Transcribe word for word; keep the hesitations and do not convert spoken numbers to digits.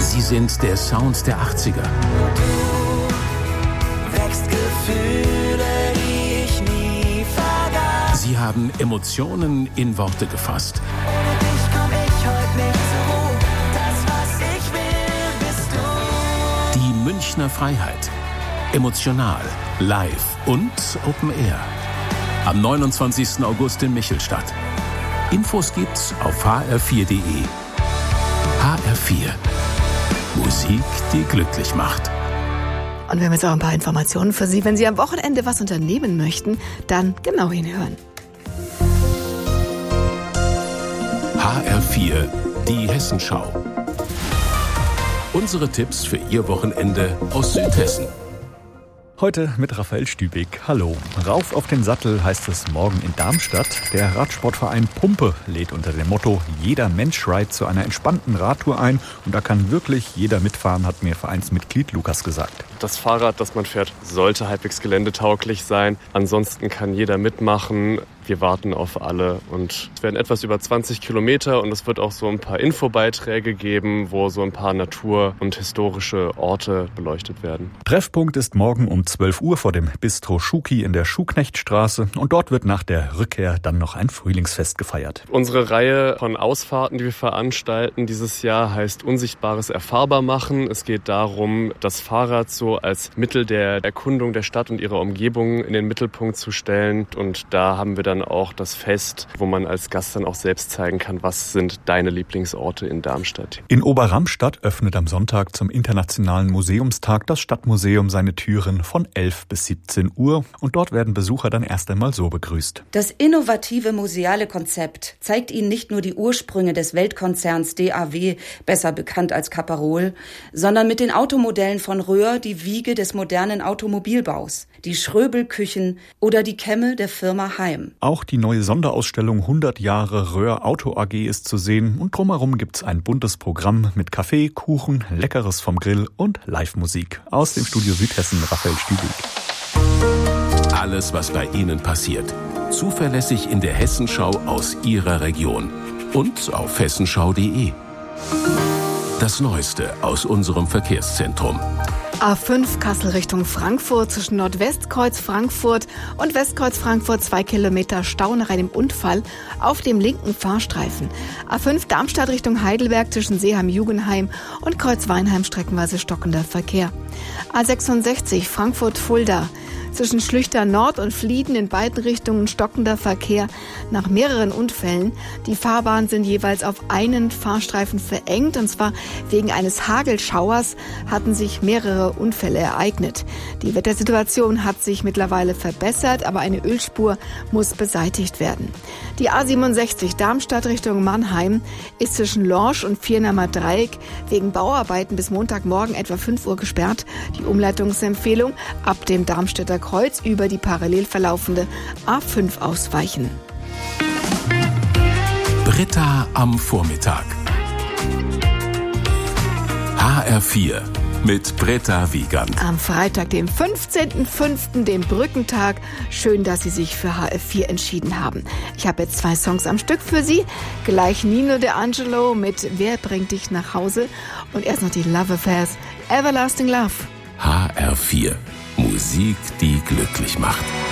Sie sind der Sound der achtziger. Du wächst Gefühle, die ich nie vergaß. Sie haben Emotionen in Worte gefasst. Ohne dich komm ich heute nicht zur Ruhe. Das, was ich will, bist du. Die Münchner Freiheit. Emotional, live und Open Air. Am neunundzwanzigsten August in Michelstadt. Infos gibt's auf h r vier punkt d e. H R vier. Musik, die glücklich macht. Und wir haben jetzt auch ein paar Informationen für Sie. Wenn Sie am Wochenende was unternehmen möchten, dann genau hinhören. H R vier, die Hessenschau. Unsere Tipps für Ihr Wochenende aus Südhessen. Heute mit Raphael Stübig. Hallo. Rauf auf den Sattel heißt es morgen in Darmstadt. Der Radsportverein Pumpe lädt unter dem Motto Jeder Mensch Ride zu einer entspannten Radtour ein. Und da kann wirklich jeder mitfahren, hat mir Vereinsmitglied Lukas gesagt. Das Fahrrad, das man fährt, sollte halbwegs geländetauglich sein. Ansonsten kann jeder mitmachen. Wir warten auf alle und es werden etwas über zwanzig Kilometer und es wird auch so ein paar Infobeiträge geben, wo so ein paar Natur- und historische Orte beleuchtet werden. Treffpunkt ist morgen um zwölf Uhr vor dem Bistro Schuki in der Schuhknechtstraße und dort wird nach der Rückkehr dann noch ein Frühlingsfest gefeiert. Unsere Reihe von Ausfahrten, die wir veranstalten dieses Jahr, heißt Unsichtbares erfahrbar machen. Es geht darum, das Fahrrad so als Mittel der Erkundung der Stadt und ihrer Umgebung in den Mittelpunkt zu stellen und da haben wir dann auch das Fest, wo man als Gast dann auch selbst zeigen kann, was sind deine Lieblingsorte in Darmstadt. In Oberramstadt öffnet am Sonntag zum Internationalen Museumstag das Stadtmuseum seine Türen von elf bis siebzehn Uhr und dort werden Besucher dann erst einmal so begrüßt. Das innovative museale Konzept zeigt Ihnen nicht nur die Ursprünge des Weltkonzerns D A W, besser bekannt als Caparol, sondern mit den Automodellen von Röhr die Wiege des modernen Automobilbaus, die Schröbel-Küchen oder die Kämme der Firma Heim. Auch die neue Sonderausstellung hundert Jahre Röhr Auto A G ist zu sehen und drumherum gibt's ein buntes Programm mit Kaffee, Kuchen, Leckeres vom Grill und Live-Musik. Aus dem Studio Südhessen, Raphael Stübig. Alles, was bei Ihnen passiert. Zuverlässig in der Hessenschau aus Ihrer Region. Und auf hessenschau punkt d e. Das Neueste aus unserem Verkehrszentrum. A fünf Kassel Richtung Frankfurt zwischen Nordwestkreuz Frankfurt und Westkreuz Frankfurt zwei Kilometer Stau nach einem Unfall auf dem linken Fahrstreifen. A fünf Darmstadt Richtung Heidelberg zwischen Seeheim-Jugenheim und Kreuzweinheim streckenweise stockender Verkehr. A sechsundsechzig Frankfurt-Fulda zwischen Schlüchter Nord und Flieden in beiden Richtungen stockender Verkehr nach mehreren Unfällen. Die Fahrbahnen sind jeweils auf einen Fahrstreifen verengt und zwar wegen eines Hagelschauers hatten sich mehrere Unfälle ereignet. Die Wettersituation hat sich mittlerweile verbessert, aber eine Ölspur muss beseitigt werden. Die A siebenundsechzig Darmstadt Richtung Mannheim ist zwischen Lorsch und Viernahmer Dreieck wegen Bauarbeiten bis Montagmorgen etwa fünf Uhr gesperrt. Die Umleitungsempfehlung ab dem Darmstädter Kreuz über die parallel verlaufende A fünf ausweichen. Britta am Vormittag. H R vier mit Britta Wiegand. Am Freitag, dem fünfzehnten fünften, dem Brückentag. Schön, dass Sie sich für H R vier entschieden haben. Ich habe jetzt zwei Songs am Stück für Sie. Gleich Nino De Angelo mit Wer bringt dich nach Hause? Und erst noch die Love Affairs, Everlasting Love. H R vier. Musik, die glücklich macht.